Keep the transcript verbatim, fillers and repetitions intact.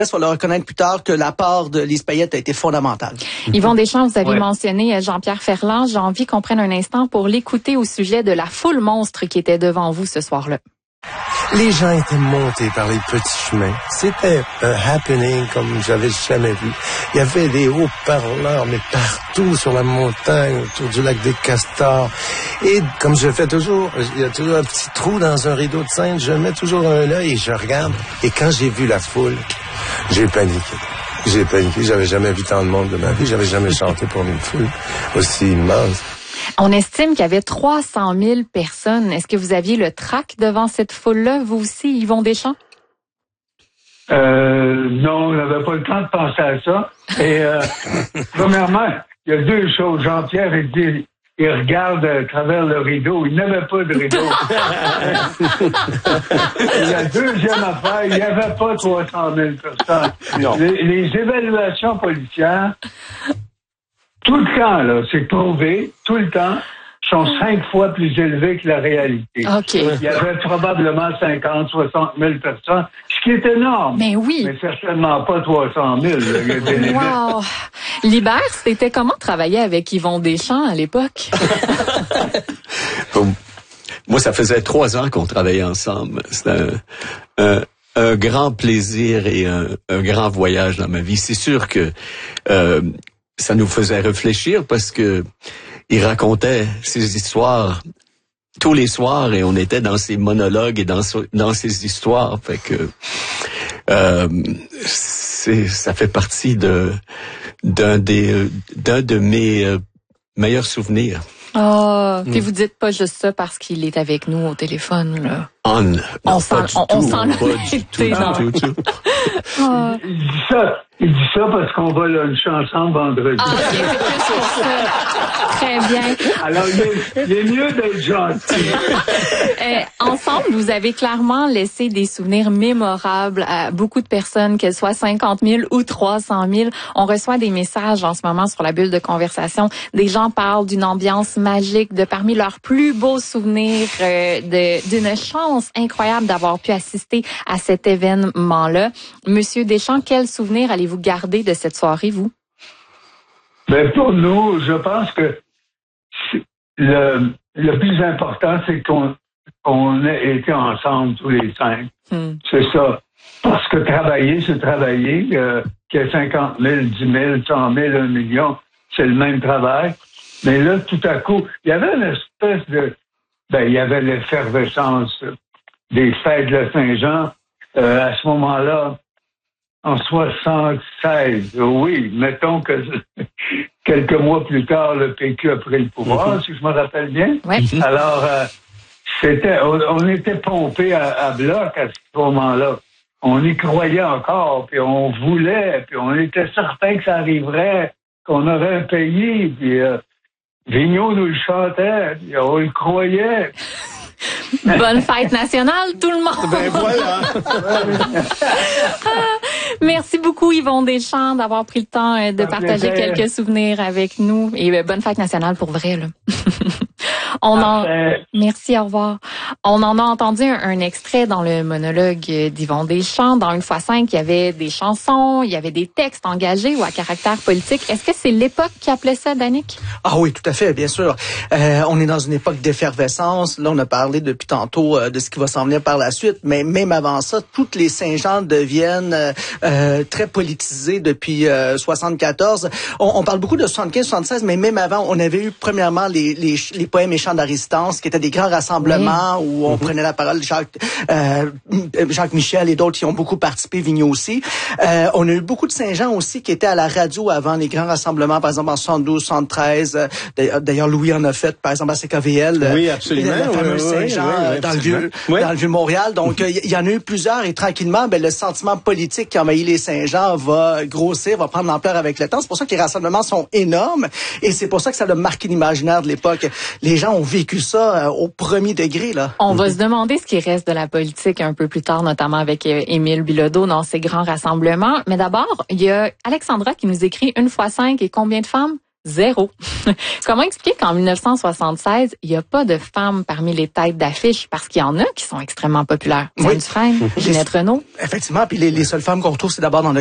On va le reconnaître plus tard que l'apport de Lise Payette a été fondamental. Yvon Deschamps, vous avez ouais. mentionné Jean-Pierre Ferland. J'ai envie qu'on prenne un instant pour l'écouter au sujet de la foule monstre qui était devant vous ce soir-là. Les gens étaient montés par les petits chemins. C'était un happening comme j'avais jamais vu. Il y avait des haut-parleurs, mais partout sur la montagne, autour du lac des Castors. Et comme je fais toujours, il y a toujours un petit trou dans un rideau de scène. Je mets toujours un œil et je regarde. Et quand j'ai vu la foule, j'ai paniqué. J'ai paniqué. J'avais jamais vu tant de monde de ma vie. J'avais jamais chanté pour une foule aussi immense. On estime qu'il y avait trois cent mille personnes. Est-ce que vous aviez le trac devant cette foule-là, vous aussi, Yvon Deschamps? Euh, non, on n'avait pas le temps de penser à ça. Et euh, premièrement, il y a deux choses. Jean-Pierre, il dit, il regarde à travers le rideau. Il n'avait pas de rideau. Et la deuxième affaire, il n'y avait pas trois cent mille personnes. Non. Les, les évaluations policières, tout le temps, là, c'est prouvé, tout le temps, sont cinq fois plus élevés que la réalité. OK. Il y avait probablement cinquante, soixante mille personnes, ce qui est énorme. Mais oui. Mais certainement pas trois cent mille. Là. Il y a des limites. Wow. Libert, c'était comment travailler avec Yvon Deschamps à l'époque? Moi, ça faisait trois ans qu'on travaillait ensemble. C'était un, un, un grand plaisir et un, un grand voyage dans ma vie. C'est sûr que euh, ça nous faisait réfléchir parce que il racontait ses histoires tous les soirs et on était dans ses monologues et dans, dans ses histoires. Fait que euh, c'est, ça fait partie de d'un des d'un de mes euh, meilleurs souvenirs. Oh, puis vous dites pas juste ça parce qu'il est avec nous au téléphone, là. Oh, non, on pas sent, du on, tout, on sent pas du tout, du tout, du tout. Oh. Il dit ça, il dit ça parce qu'on va luncher ensemble vendredi. Ah, ok, c'est plus pour ça. Très bien. Alors, il est, il est mieux d'être gentil. Euh, ensemble, vous avez clairement laissé des souvenirs mémorables à beaucoup de personnes, qu'elles soient cinquante mille ou trois cent mille. On reçoit des messages en ce moment sur la bulle de conversation. Des gens parlent d'une ambiance magique, de parmi leurs plus beaux souvenirs, euh, de, d'une chance incroyable d'avoir pu assister à cet événement-là. Monsieur Deschamps, quel souvenir allez-vous garder de cette soirée, vous? Ben, pour nous, je pense que le, le plus important, c'est qu'on on ait été ensemble tous les cinq. Hmm. C'est ça. Parce que travailler, c'est travailler. Euh, qu'il y ait cinquante mille, dix mille, cent mille, un million, c'est le même travail. Mais là, tout à coup, il y avait une espèce de... Ben, il y avait l'effervescence des fêtes de la Saint-Jean. Euh, à ce moment-là, en soixante-seize, oui, mettons que quelques mois plus tard, le P Q a pris le pouvoir, mm-hmm. si je me rappelle bien. Ouais. Alors, euh, c'était, on, on était pompé à, à bloc à ce moment-là. On y croyait encore, puis on voulait, puis on était certain que ça arriverait, qu'on aurait un pays, puis euh, Vigneault nous le chantait, puis on le croyait. Bonne fête nationale, tout le monde! Ben voilà! Merci beaucoup, Yvon Deschamps, d'avoir pris le temps de partager quelques souvenirs avec nous. Et bonne fête nationale pour vrai, là. On en... Merci, au revoir. On en a entendu un, un extrait dans le monologue d'Yvon Deschamps. Dans Une fois cinq, il y avait des chansons, il y avait des textes engagés ou à caractère politique. Est-ce que c'est l'époque qui appelait ça, Danick? Ah oui, tout à fait, bien sûr. Euh, on est dans une époque d'effervescence. Là, on a parlé depuis tantôt euh, de ce qui va s'en venir par la suite, mais même avant ça, toutes les Saint-Jean deviennent euh, euh, très politisées depuis euh, soixante-quatorze. On, on parle beaucoup de soixante-quinze soixante-seize, mais même avant, on avait eu premièrement les, les, les poèmes et chants d'Aristance, qui étaient des grands rassemblements oui. où on mm-hmm. prenait la parole. Jacques, euh, Jacques Michel et d'autres qui ont beaucoup participé, Vigneault aussi. Euh, on a eu beaucoup de Saint-Jean aussi qui étaient à la radio avant les grands rassemblements, par exemple en soixante-douze, soixante-treize. D'ailleurs, Louis en a fait, par exemple à C K V L. Oui, absolument. La fameuse oui, Saint-Jean oui, oui, dans, le vieux, oui. dans le vieux Montréal. Donc, il y, y en a eu plusieurs et tranquillement, ben, le sentiment politique qui envahit les Saint-Jean va grossir, va prendre l'ampleur avec le temps. C'est pour ça que les rassemblements sont énormes et c'est pour ça que ça a marqué l'imaginaire de l'époque. Les gens ont vécu ça euh, au premier degré, là. On va se demander ce qui reste de la politique un peu plus tard, notamment avec euh, Émile Bilodeau dans ces grands rassemblements. Mais d'abord, il y a Alexandra qui nous écrit Une fois cinq et combien de femmes? Zéro. Comment expliquer qu'en dix-neuf cent soixante-seize, il n'y a pas de femmes parmi les têtes d'affiche parce qu'il y en a qui sont extrêmement populaires? Diane Oui. Dufresne, Ginette Renault. Effectivement, puis les, les seules femmes qu'on retrouve, c'est d'abord dans le